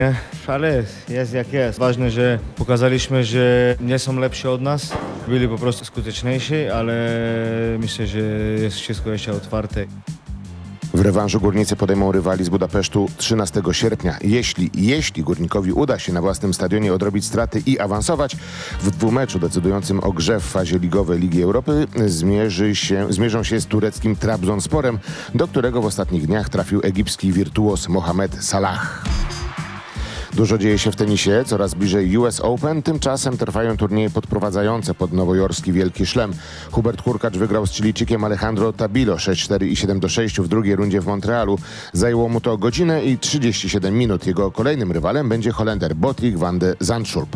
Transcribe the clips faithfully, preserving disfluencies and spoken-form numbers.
Ale jest jak jest. Ważne, że pokazaliśmy, że nie są lepsi od nas. Byli po prostu skuteczniejsi, ale myślę, że jest wszystko jeszcze otwarte. W rewanżu Górnicy podejmą rywali z Budapesztu trzynastego sierpnia. Jeśli, jeśli Górnikowi uda się na własnym stadionie odrobić straty i awansować, w dwumeczu decydującym o grze w fazie ligowej Ligi Europy zmierzy się, zmierzą się z tureckim Trabzonsporem, do którego w ostatnich dniach trafił egipski wirtuoz Mohamed Salah. Dużo dzieje się w tenisie, coraz bliżej U S Open, tymczasem trwają turnieje podprowadzające pod nowojorski Wielki Szlem. Hubert Hurkacz wygrał z Chilijczykiem Alejandro Tabilo sześć cztery i siedem do sześciu w drugiej rundzie w Montrealu. Zajęło mu to godzinę i trzydzieści siedem minut. Jego kolejnym rywalem będzie Holender Botik van de Zandschulp.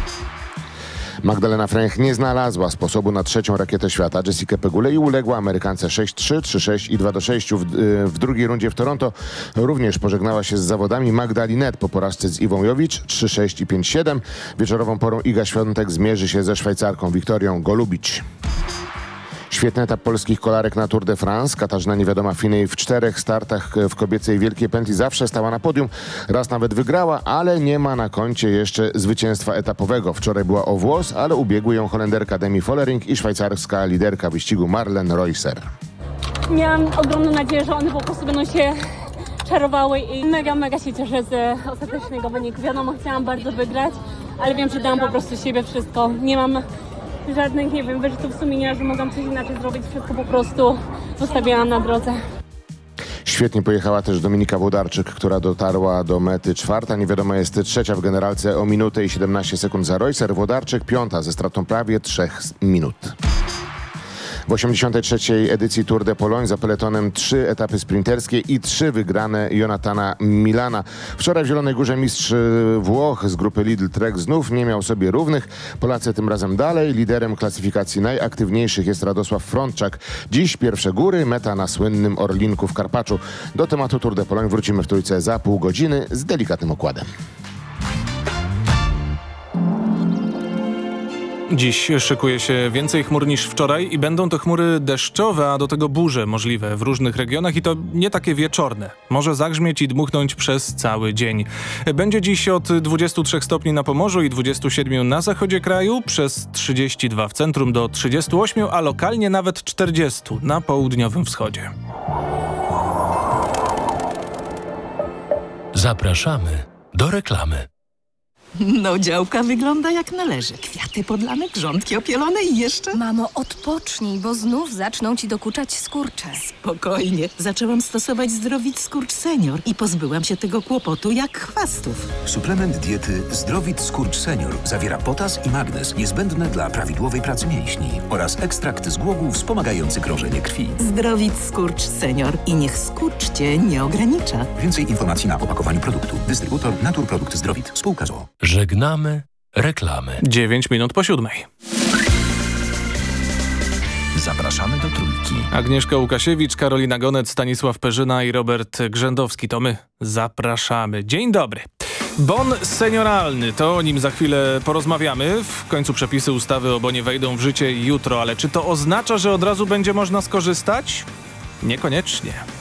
Magdalena Fręch nie znalazła sposobu na trzecią rakietę świata Jessica Pegulę i uległa Amerykance sześć trzy, trzy sześć i dwa do sześciu. W, w drugiej rundzie w Toronto również pożegnała się z zawodami Magda Linette po porażce z Iwą Jowicz trzy sześć i pięć siedem. Wieczorową porą Iga Świątek zmierzy się ze Szwajcarką Wiktorią Golubic. Świetny etap polskich kolarek na Tour de France. Katarzyna Niewiadoma Finej w czterech startach w kobiecej wielkiej pętli zawsze stała na podium. Raz nawet wygrała, ale nie ma na koncie jeszcze zwycięstwa etapowego. Wczoraj była o włos, ale ubiegły ją Holenderka Demi Vollering i szwajcarska liderka wyścigu Marlen Reusser. Miałam ogromną nadzieję, że one po prostu będą się czarowały i mega, mega się cieszę z ostatecznego wyniku. Wiadomo, chciałam bardzo wygrać, ale wiem, że dałam po prostu siebie wszystko. Nie mam żadnych, nie wiem, wyrzutów sumienia, że mogłam coś inaczej zrobić. Wszystko po prostu zostawiałam na drodze. Świetnie pojechała też Dominika Włodarczyk, która dotarła do mety czwarta. Niewiadoma jest trzecia w generalce o minutę i siedemnaście sekund za Reusser. Włodarczyk piąta ze stratą prawie trzech minut. W osiemdziesiątej trzeciej edycji Tour de Pologne za peletonem trzy etapy sprinterskie i trzy wygrane Jonathana Milana. Wczoraj w Zielonej Górze mistrz Włoch z grupy Lidl Trek znów nie miał sobie równych. Polacy tym razem dalej. Liderem klasyfikacji najaktywniejszych jest Radosław Frączak. Dziś pierwsze góry, meta na słynnym Orlinku w Karpaczu. Do tematu Tour de Pologne wrócimy w Trójce za pół godziny z delikatnym okładem. Dziś szykuje się więcej chmur niż wczoraj i będą to chmury deszczowe, a do tego burze możliwe w różnych regionach i to nie takie wieczorne. Może zagrzmieć i dmuchnąć przez cały dzień. Będzie dziś od dwudziestu trzech stopni na Pomorzu i dwudziestu siedmiu na zachodzie kraju, przez trzydzieści dwa w centrum do trzydziestu ośmiu, a lokalnie nawet czterdziestu na południowym wschodzie. Zapraszamy do reklamy. No, działka wygląda jak należy. Kwiaty podlane, grządki opielone i jeszcze... Mamo, odpocznij, bo znów zaczną ci dokuczać skurcze. Spokojnie. Zaczęłam stosować Zdrowit Skurcz Senior i pozbyłam się tego kłopotu jak chwastów. Suplement diety Zdrowit Skurcz Senior zawiera potas i magnez niezbędne dla prawidłowej pracy mięśni oraz ekstrakt z głogu wspomagający krążenie krwi. Zdrowit Skurcz Senior i niech skurcz cię nie ogranicza. Więcej informacji na opakowaniu produktu. Dystrybutor Naturprodukt Zdrowit. Spółka z o o. Żegnamy reklamy. dziewięć minut po siódmej. Zapraszamy do Trójki. Agnieszka Łukasiewicz, Karolina Gonec, Stanisław Perzyna i Robert Grzędowski. To my zapraszamy. Dzień dobry. Bon senioralny, to o nim za chwilę porozmawiamy. W końcu przepisy ustawy o bonie wejdą w życie jutro, ale czy to oznacza, że od razu będzie można skorzystać? Niekoniecznie.